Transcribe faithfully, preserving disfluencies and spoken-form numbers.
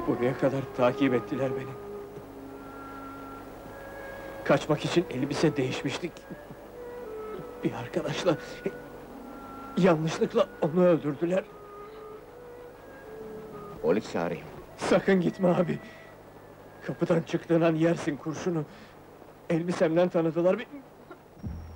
Buraya kadar takip ettiler beni. Kaçmak için elbise değişmiştik. Bir arkadaşla... yanlışlıkla onu öldürdüler. Polis çağırayım. Sakın gitme abi! Kapıdan çıktığın an yersin kurşunu. Elbisemden tanıdılar beni.